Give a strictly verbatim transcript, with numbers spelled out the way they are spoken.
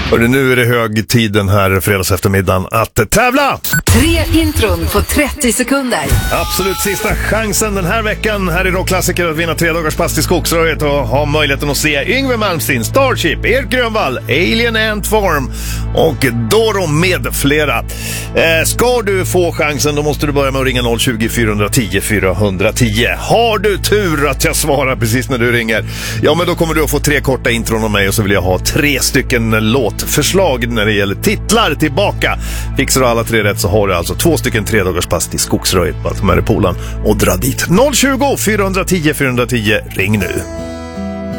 Hörde, nu är det hög tid den här fredags eftermiddagen att tävla! Tre intron på trettio sekunder. Absolut sista chansen den här veckan här i Rockklassiker att vinna tre dagars pass till Skogsröjet och ha möjligheten att se Yngwie Malmsteen, Starship, Erik Grönvall, Alien Ant Farm och Doro med flera. Eh, ska du få chansen, då måste du börja med att ringa noll tjugo, fyra tio, fyra tio. Har du tur att jag svarar precis när du ringer, ja men då kommer du att få tre korta intron om mig och så vill jag ha tre stycken låtförslag när det gäller titlar tillbaka. Fixar du alla tre rätt så har du alltså två stycken tre dagars pass till Skogsröjet på att med polan och dra dit. noll tjugo, fyra tio, fyra tio, ring nu.